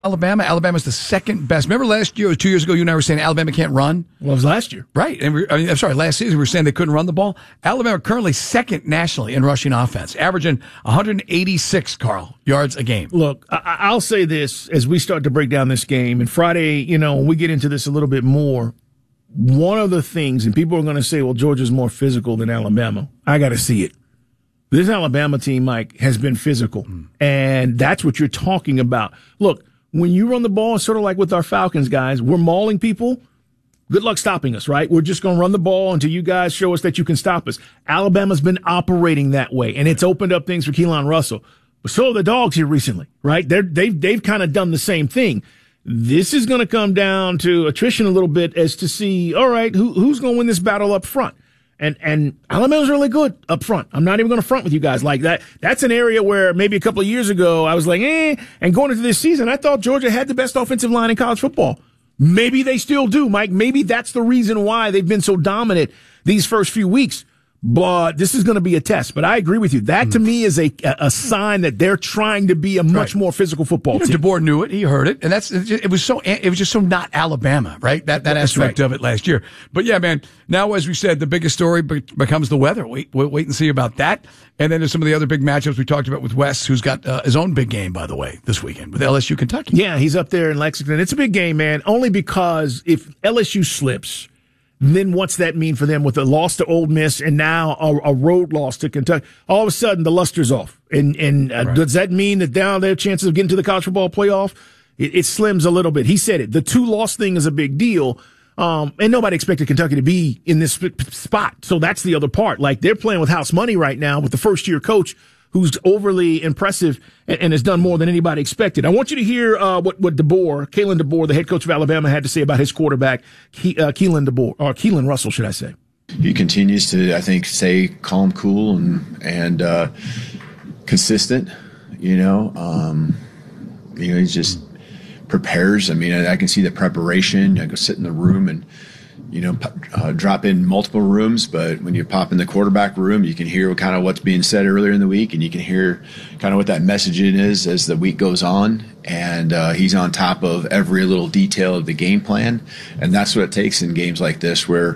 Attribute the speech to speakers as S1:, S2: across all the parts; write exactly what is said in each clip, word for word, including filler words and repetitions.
S1: Alabama. Alabama's the second best. Remember last year or two years ago, you and I were saying Alabama can't run?
S2: Well, it was last year.
S1: Right. And we, I mean, I'm sorry, last season we were saying they couldn't run the ball. Alabama currently second nationally in rushing offense, averaging one hundred eighty-six, Carl, yards a game.
S2: Look, I- I'll say this as we start to break down this game. And Friday, you know, when we get into this a little bit more, one of the things, and people are going to say, well, Georgia's more physical than Alabama. I got to see it. This Alabama team, Mike, has been physical. Mm. And that's what you're talking about. Look, when you run the ball, it's sort of like with our Falcons guys, we're mauling people. Good luck stopping us, right? We're just going to run the ball until you guys show us that you can stop us. Alabama's been operating that way, and it's opened up things for Keelan Russell. But so are the Dogs here recently, right? They're, they've they've kind of done the same thing. This is going to come down to attrition a little bit as to see, all right, who who's going to win this battle up front? And and Alabama's really good up front. I'm not even going to front with you guys like that. That's an area where maybe a couple of years ago I was like, eh. And going into this season, I thought Georgia had the best offensive line in college football. Maybe they still do, Mike. Maybe that's the reason why they've been so dominant these first few weeks. But this is going to be a test. But I agree with you. That, mm. to me, is a a sign that they're trying to be a much right. more physical football
S1: you know,
S2: team.
S1: DeBoer knew it. He heard it. And that's it was so it was just so not Alabama, right? That that aspect right. of it last year. But, yeah, man, now, as we said, the biggest story be- becomes the weather. Wait, wait, wait and see about that. And then there's some of the other big matchups we talked about with Wes, who's got uh, his own big game, by the way, this weekend with L S U Kentucky.
S2: Yeah, he's up there in Lexington. It's a big game, man, only because if L S U slips, then what's that mean for them with a loss to Ole Miss and now a, a road loss to Kentucky? All of a sudden, the luster's off. And and uh, right. does that mean that now their chances of getting to the college football playoff, it, it slims a little bit? He said it. The two-loss thing is a big deal. Um, and nobody expected Kentucky to be in this spot. So that's the other part. Like, they're playing with house money right now with the first-year coach who's overly impressive and, and has done more than anybody expected. I want you to hear uh, what, what DeBoer, Kalen DeBoer, the head coach of Alabama, had to say about his quarterback, Ke- uh, Keelan DeBoer, or Keelan Russell, should I say.
S3: He continues to, I think, stay calm, cool, and and uh, consistent, you know. Um, you know, he just prepares. I mean, I, I can see the preparation. I go sit in the room and, you know, uh, drop in multiple rooms, but when you pop in the quarterback room, you can hear kind of what's being said earlier in the week, and you can hear kind of what that messaging is as the week goes on. And uh, he's on top of every little detail of the game plan, and that's what it takes in games like this where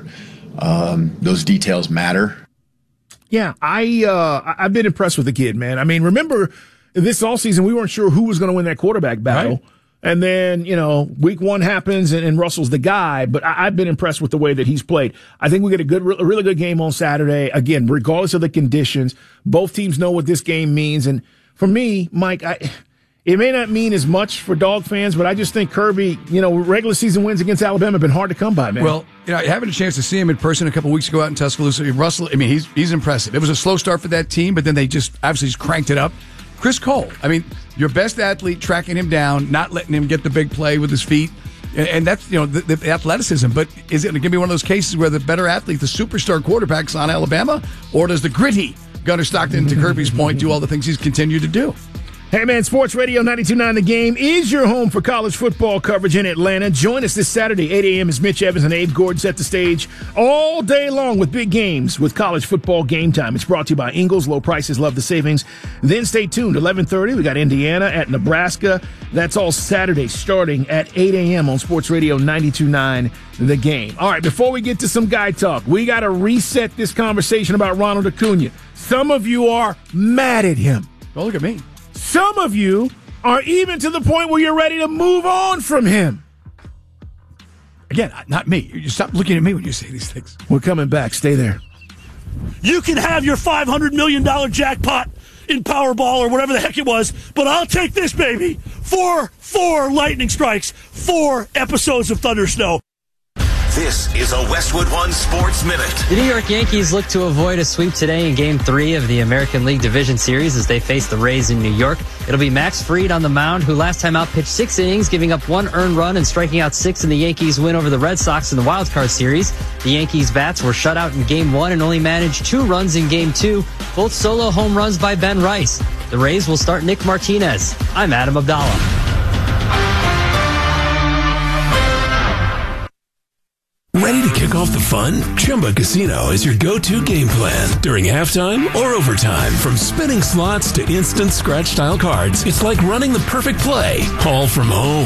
S3: um, those details matter.
S2: Yeah, I uh, I've been impressed with the kid, man. I mean, remember this offseason, we weren't sure who was going to win that quarterback battle. Right. And then, you know, week one happens and, and Russell's the guy, but I, I've been impressed with the way that he's played. I think we get a good, a really good game on Saturday. Again, regardless of the conditions, both teams know what this game means. And for me, Mike, I, it may not mean as much for Dog fans, but I just think Kirby, you know, regular season wins against Alabama have been hard to come by, man.
S1: Well, you know, having a chance to see him in person a couple weeks ago out in Tuscaloosa, Russell, I mean, he's, he's impressive. It was a slow start for that team, but then they just obviously just cranked it up. Chris Cole, I mean, your best athlete, tracking him down, not letting him get the big play with his feet. And, and that's, you know, the, the athleticism. But is it going to be one of those cases where the better athlete, the superstar quarterback's on Alabama? Or does the gritty Gunnar Stockton, to Kirby's point, do all the things he's continued to do?
S2: Hey, man, Sports Radio ninety-two point nine The Game is your home for college football coverage in Atlanta. Join us this Saturday, eight a.m. as Mitch Evans and Abe Gordon set the stage all day long with big games with college football game time. It's brought to you by Ingles. Low prices, love the savings. Then stay tuned. eleven thirty, we got Indiana at Nebraska. That's all Saturday starting at eight a.m. on Sports Radio ninety-two point nine The Game. All right, before we get to some guy talk, we got to reset this conversation about Ronald Acuna. Some of you are mad at him.
S1: Well, look at me.
S2: Some of you are even to the point where you're ready to move on from him.
S1: Again, not me. You stop looking at me when you say these things.
S2: We're coming back. Stay there.
S4: You can have your five hundred million dollars jackpot in Powerball or whatever the heck it was, but I'll take this, baby. Four, four lightning strikes, four episodes of Thunder Snow.
S5: This is a Westwood One Sports Minute.
S6: The New York Yankees look to avoid a sweep today in Game three of the American League Division Series as they face the Rays in New York. It'll be Max Fried on the mound, who last time out pitched six innings, giving up one earned run and striking out six in the Yankees' win over the Red Sox in the Wild Card Series. The Yankees' bats were shut out in Game one and only managed two runs in Game two, both solo home runs by Ben Rice. The Rays will start Nick Martinez. I'm Adam Abdallah.
S7: Ready to kick off the fun? Chumba Casino is your go-to game plan. During halftime or overtime, from spinning slots to instant scratch-style cards, it's like running the perfect play, all from home.